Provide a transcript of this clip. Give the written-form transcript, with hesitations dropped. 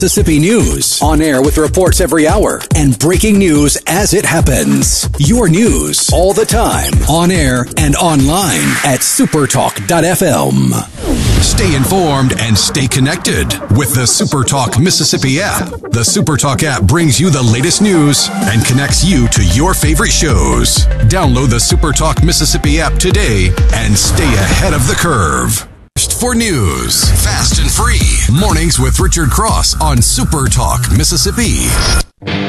Mississippi News, on air with reports every hour and breaking news as it happens. Your news all the time, on air and online at supertalk.fm. Stay informed and stay connected with the SuperTalk Mississippi app. The SuperTalk app brings you the latest news and connects you to your favorite shows. Download the SuperTalk Mississippi app today and stay ahead of the curve. For news, fast and free. Mornings with Richard Cross on SuperTalk Mississippi.